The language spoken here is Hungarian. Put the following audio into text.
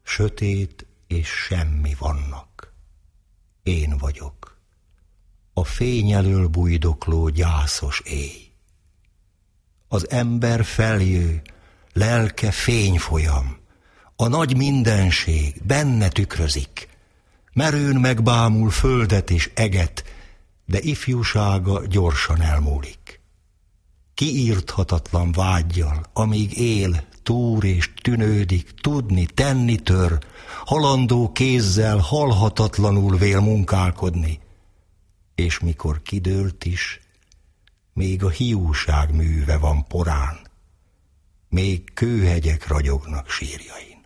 Sötét és semmi vannak. Én vagyok. A fény elől bujdokló gyászos éj. Az ember feljő, lelke fényfolyam. A nagy mindenség benne tükrözik. Merőn megbámul földet és eget, de ifjúsága gyorsan elmúlik. Kiírthatatlan vággyal, amíg él, túr és tűnődik, tudni, tenni tör, halandó kézzel halhatatlanul vél munkálkodni, és mikor kidőlt is, még a hiúság műve van porán, még kőhegyek ragyognak sírjain.